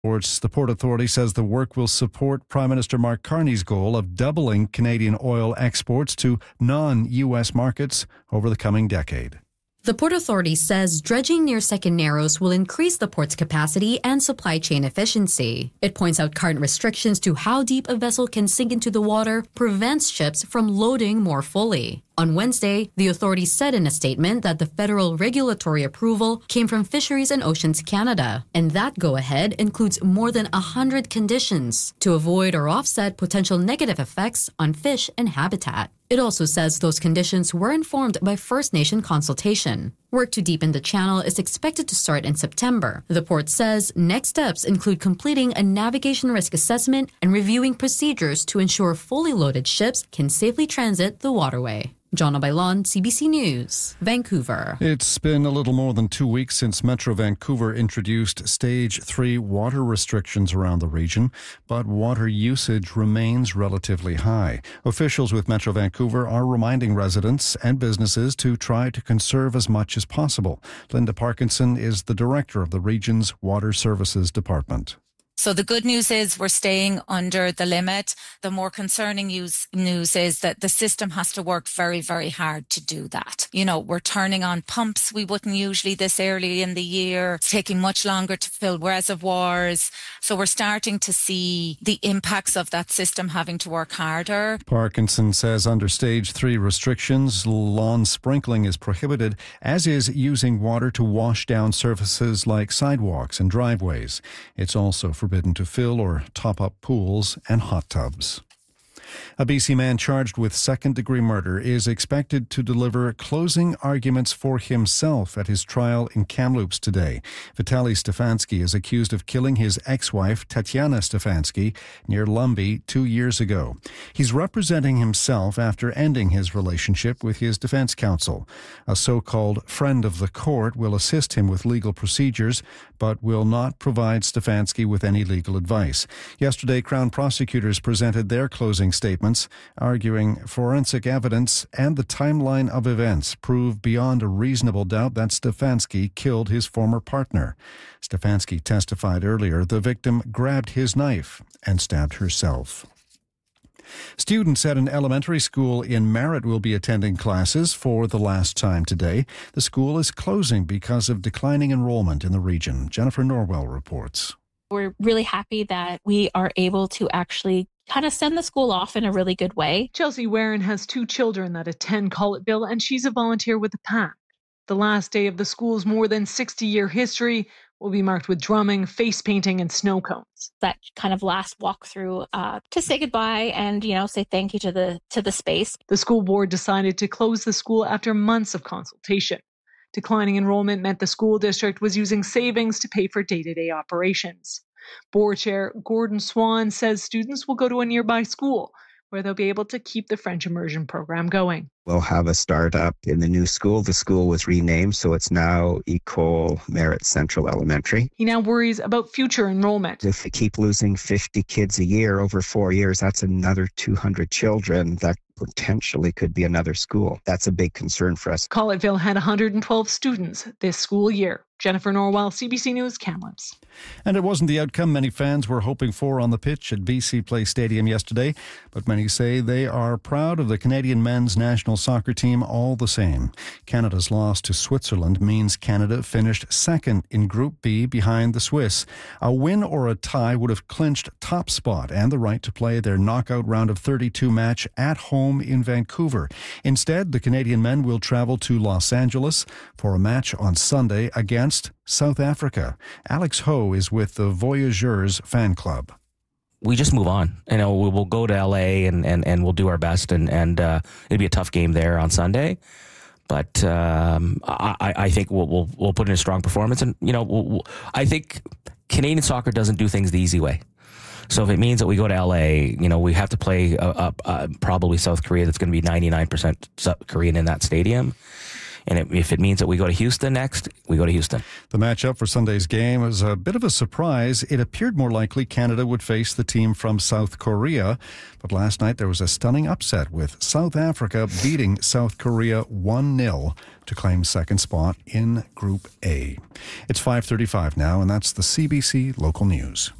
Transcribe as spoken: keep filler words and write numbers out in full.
The Port Authority says the work will support Prime Minister Mark Carney's goal of doubling Canadian oil exports to non-U S markets over the coming decade. The Port Authority says dredging near Second Narrows will increase the port's capacity and supply chain efficiency. It points out current restrictions to how deep a vessel can sink into the water prevents ships from loading more fully. On Wednesday, the authority said in a statement that the federal regulatory approval came from Fisheries and Oceans Canada, and that go-ahead includes more than one hundred conditions to avoid or offset potential negative effects on fish and habitat. It also says those conditions were informed by First Nation consultation. Work to deepen the channel is expected to start in September. The port says next steps include completing a navigation risk assessment and reviewing procedures to ensure fully loaded ships can safely transit the waterway. Jonna Bailon, C B C News, Vancouver. It's been a little more than two weeks since Metro Vancouver introduced Stage three water restrictions around the region, but water usage remains relatively high. Officials with Metro Vancouver are reminding residents and businesses to try to conserve as much as possible. Linda Parkinson is the director of the region's Water Services Department. So the good news is we're staying under the limit. The more concerning news, news is that the system has to work very, very hard to do that. You know, we're turning on pumps we wouldn't usually this early in the year. It's taking much longer to fill reservoirs. So we're starting to see the impacts of that system having to work harder. Parkinson says under Stage three restrictions, lawn sprinkling is prohibited, as is using water to wash down surfaces like sidewalks and driveways. It's also forbidden to fill or top up pools and hot tubs. A B C man charged with second-degree murder is expected to deliver closing arguments for himself at his trial in Kamloops today. Vitaly Stefanski is accused of killing his ex-wife, Tatiana Stefanski, near Lumby two years ago. He's representing himself after ending his relationship with his defense counsel. A so-called friend of the court will assist him with legal procedures, but will not provide Stefanski with any legal advice. Yesterday, Crown prosecutors presented their closing statements, arguing forensic evidence and the timeline of events prove beyond a reasonable doubt that Stefanski killed his former partner. Stefanski testified earlier the victim grabbed his knife and stabbed herself. Students at an elementary school in Merritt will be attending classes for the last time today. The school is closing because of declining enrollment in the region. Jennifer Norwell reports. We're really happy that we are able to actually kind of send the school off in a really good way. Chelsea Warren has two children that attend Collettville, and she's a volunteer with the PAC. The last day of the school's more than sixty-year history will be marked with drumming, face painting, and snow cones. That kind of last walk through uh, to say goodbye and, you know, say thank you to the to the space. The school board decided to close the school after months of consultation. Declining enrollment meant the school district was using savings to pay for day-to-day operations. Board Chair Gordon Swan says students will go to a nearby school where they'll be able to keep the French immersion program going. We'll have a startup in the new school. The school was renamed, so it's now Ecole Merritt Central Elementary. He now worries about future enrollment. If we keep losing fifty kids a year over four years, that's another two hundred children that potentially could be another school. That's a big concern for us. Collettville had one hundred twelve students this school year. Jennifer Norwell, C B C News, Kamloops. And it wasn't the outcome many fans were hoping for on the pitch at B C Place Stadium yesterday, but many say they are proud of the Canadian men's national soccer team all the same. Canada's loss to Switzerland means Canada finished second in Group B behind the Swiss. A win or a tie would have clinched top spot and the right to play their knockout round of thirty-two match at home in Vancouver. Instead, the Canadian men will travel to Los Angeles for a match on Sunday against South Africa. Alex Ho is with the Voyageurs fan club. We just move on. You know, we will go to L A and, and, and we'll do our best, and, and uh, it'll be a tough game there on Sunday. But um, I, I think we'll, we'll we'll put in a strong performance, and you know, we'll, we'll, I think Canadian soccer doesn't do things the easy way. So if it means that we go to L A, you know, we have to play uh, uh, uh, probably South Korea. That's going to be ninety-nine percent South Korean in that stadium. And it, if it means that we go to Houston next, we go to Houston. The matchup for Sunday's game was a bit of a surprise. It appeared more likely Canada would face the team from South Korea. But last night there was a stunning upset with South Africa beating South Korea one nil to claim second spot in Group A. It's five thirty-five now, and that's the C B C Local News.